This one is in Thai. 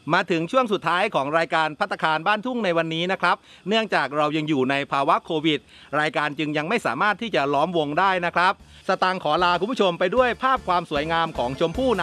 มาถึงช่วงสุดท้ายของรายการภัตตาคารบ้านทุ่งในวันนี้นะครับเนื่องจากเรายังอยู่ในภาวะโควิดรายการจึงยังไม่สามารถที่จะล้อมวงได้นะครับสตางค์ขอลาคุณผู้ชมไปด้วยภาพความสวยงามของชมพู่